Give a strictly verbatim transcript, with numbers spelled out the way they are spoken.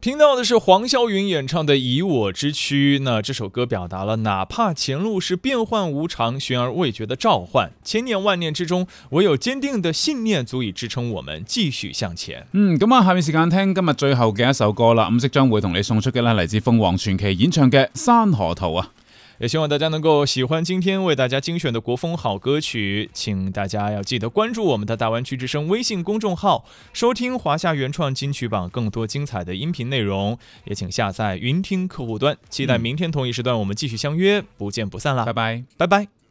听到的是黄霄云演唱的《以我之躯》，那这首歌表达了哪怕前路是变幻无常、悬而未决的召唤，千年万念之中，唯有坚定的信念足以支撑我們繼續向前。 嗯，咁啊，下面時間聽今日最後嘅一首歌啦，咁即將會同你送出嘅咧，嚟自鳳凰傳奇演唱嘅《山河圖》啊。 也希望大家能夠喜歡今天為大家精選的國風好歌曲，請大家要記得關注我們的大灣區之聲微信公眾號，收聽華夏原創金曲榜更多精彩的音頻內容，也請下載雲聽客戶端，期待明天同一時段我們繼續相約，不見不散啦， 拜拜， 拜拜。